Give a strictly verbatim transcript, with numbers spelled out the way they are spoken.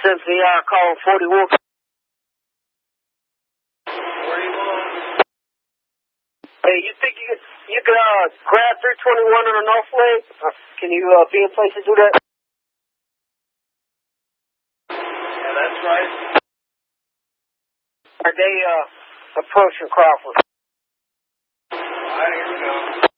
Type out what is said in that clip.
M C R calling forty-one. forty-one. Hey, you think you could, you could uh, grab three twenty-one on the north leg? Uh, can you uh, be in place to do that? Yeah, that's right. Are they uh, approaching Crawford? All right, here we go.